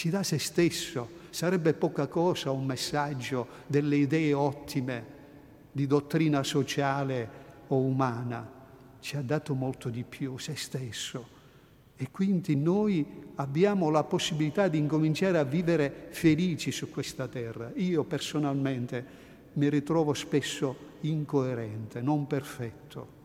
ci dà se stesso. Sarebbe poca cosa un messaggio delle idee ottime di dottrina sociale o umana. Ci ha dato molto di più, se stesso. E quindi noi abbiamo la possibilità di incominciare a vivere felici su questa terra. Io personalmente mi ritrovo spesso incoerente, non perfetto.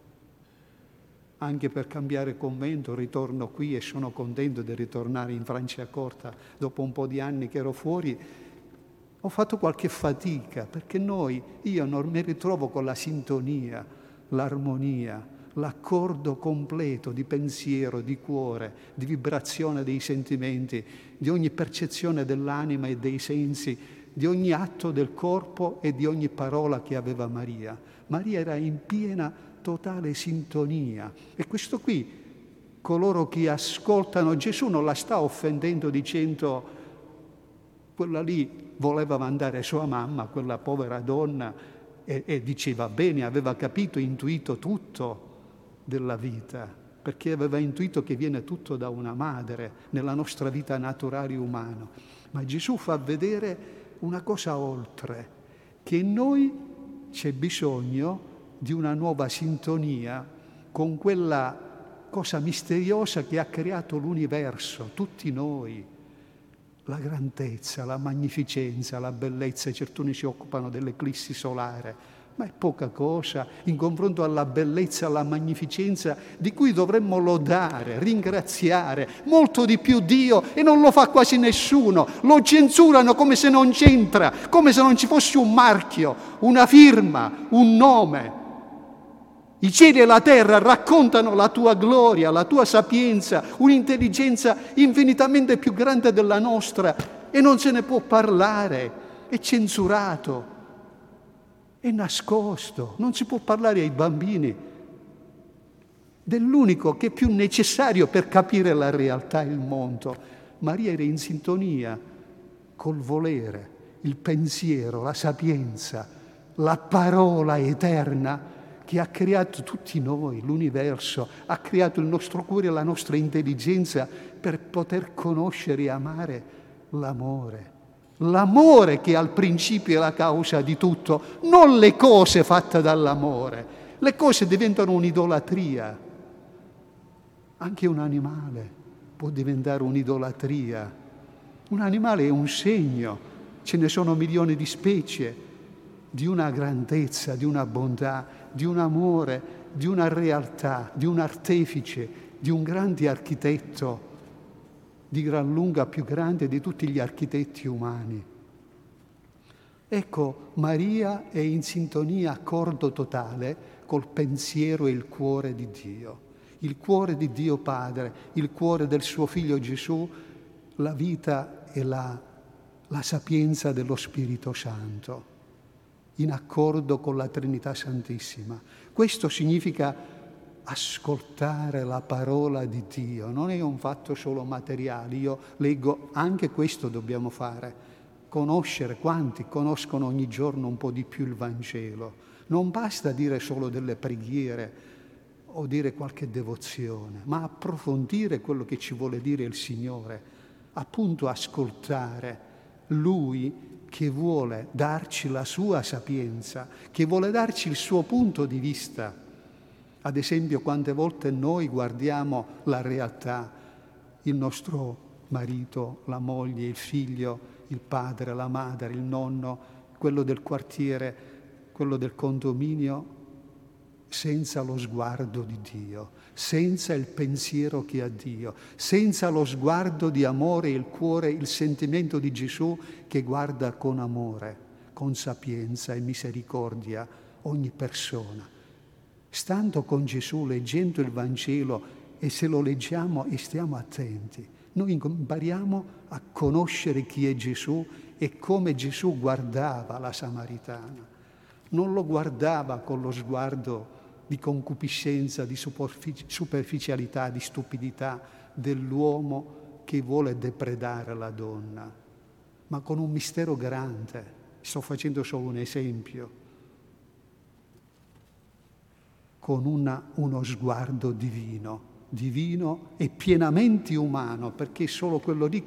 Anche per cambiare convento ritorno qui e sono contento di ritornare in Franciacorta dopo un po' di anni che ero fuori. Ho fatto qualche fatica perché io non mi ritrovo con la sintonia, l'armonia, l'accordo completo di pensiero, di cuore, di vibrazione dei sentimenti, di ogni percezione dell'anima e dei sensi, di ogni atto del corpo e di ogni parola che aveva Maria. Maria era in piena totale sintonia. E questo qui, coloro che ascoltano Gesù non la sta offendendo dicendo quella lì voleva mandare sua mamma, quella povera donna, e diceva bene, aveva capito, intuito tutto della vita, perché aveva intuito che viene tutto da una madre nella nostra vita naturale umana. Ma Gesù fa vedere una cosa oltre, che in noi c'è bisogno di una nuova sintonia con quella cosa misteriosa che ha creato l'universo, tutti noi, la grandezza, la magnificenza, la bellezza. Certuni si occupano dell'eclissi solare, ma è poca cosa in confronto alla bellezza, alla magnificenza di cui dovremmo lodare, ringraziare molto di più Dio, e non lo fa quasi nessuno. Lo censurano come se non c'entra, come se non ci fosse un marchio, una firma, un nome. I cieli e la terra raccontano la tua gloria, la tua sapienza, un'intelligenza infinitamente più grande della nostra, e non se ne può parlare, è censurato, è nascosto, non si può parlare ai bambini dell'unico che è più necessario per capire la realtà e il mondo. Maria era in sintonia col volere, il pensiero, la sapienza, la parola eterna che ha creato tutti noi, l'universo, ha creato il nostro cuore e la nostra intelligenza per poter conoscere e amare l'amore. L'amore che al principio è la causa di tutto, non le cose fatte dall'amore. Le cose diventano un'idolatria. Anche un animale può diventare un'idolatria. Un animale è un segno, ce ne sono milioni di specie, di una grandezza, di una bontà, di un amore, di una realtà, di un artefice, di un grande architetto, di gran lunga più grande di tutti gli architetti umani. Ecco, Maria è in sintonia, accordo totale col pensiero e il cuore di Dio. Il cuore di Dio Padre, il cuore del suo Figlio Gesù, la vita e la sapienza dello Spirito Santo, in accordo con la Trinità Santissima. Questo significa ascoltare la parola di Dio, non è un fatto solo materiale. Io leggo, anche questo dobbiamo fare, conoscere. Quanti conoscono ogni giorno un po' di più il Vangelo? Non basta dire solo delle preghiere o dire qualche devozione, ma approfondire quello che ci vuole dire il Signore, appunto ascoltare Lui che vuole darci la sua sapienza, che vuole darci il suo punto di vista. Ad esempio, quante volte noi guardiamo la realtà, il nostro marito, la moglie, il figlio, il padre, la madre, il nonno, quello del quartiere, quello del condominio, senza lo sguardo di Dio, senza il pensiero che ha Dio, senza lo sguardo di amore, il cuore, il sentimento di Gesù che guarda con amore, con sapienza e misericordia ogni persona. Stando con Gesù, leggendo il Vangelo, e se lo leggiamo e stiamo attenti, noi impariamo a conoscere chi è Gesù e come Gesù guardava la Samaritana. Non lo guardava con lo sguardo di concupiscenza, di superficialità, di stupidità dell'uomo che vuole depredare la donna, ma con un mistero grande. Sto facendo solo un esempio. Con uno sguardo divino e pienamente umano, perché è solo quello lì